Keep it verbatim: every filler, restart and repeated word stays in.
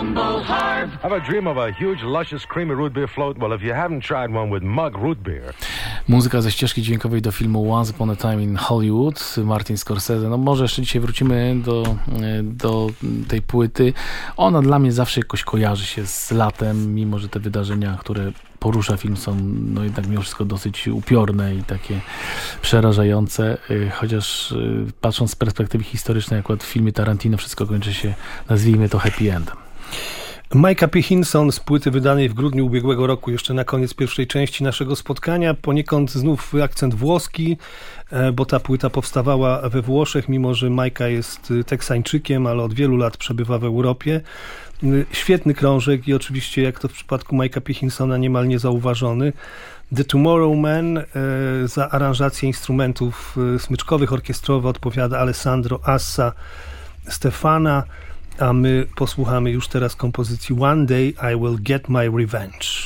Humble Harv. Have a dream of a huge, luscious, creamy root beer float? Well, if you haven't tried one with Mug Root Beer. Muzyka ze ścieżki dźwiękowej do filmu Once Upon a Time in Hollywood, Martin Scorsese. No może jeszcze dzisiaj wrócimy do, do tej płyty. Ona dla mnie zawsze jakoś kojarzy się z latem, mimo że te wydarzenia, które porusza film, są no jednak mimo wszystko dosyć upiorne i takie przerażające, chociaż patrząc z perspektywy historycznej, akurat w filmie Tarantino wszystko kończy się, nazwijmy to, happy endem. Micah P. Hinson z płyty wydanej w grudniu ubiegłego roku, jeszcze na koniec pierwszej części naszego spotkania. Poniekąd znów akcent włoski, bo ta płyta powstawała we Włoszech, mimo że Micah jest Teksańczykiem, ale od wielu lat przebywa w Europie. Świetny krążek i oczywiście, jak to w przypadku Micah P. Hinsona, niemal niezauważony. The Tomorrow Man, e, za aranżację instrumentów smyczkowych, orkiestrowych odpowiada Alessandro Assa Stefana, a my posłuchamy już teraz kompozycji One Day I Will Get My Revenge.